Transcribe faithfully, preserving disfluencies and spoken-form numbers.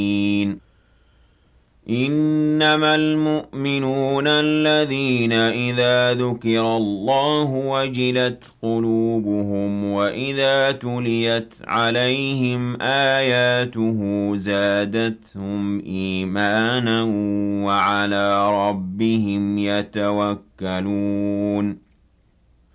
إِنَّمَا الْمُؤْمِنُونَ الَّذِينَ إِذَا ذُكِرَ اللَّهُ وَجِلَتْ قُلُوبُهُمْ وَإِذَا تُلِيَتْ عَلَيْهِمْ آيَاتُهُ زَادَتْهُمْ إِيمَانًا وَعَلَىٰ رَبِّهِمْ يَتَوَكَّلُونَ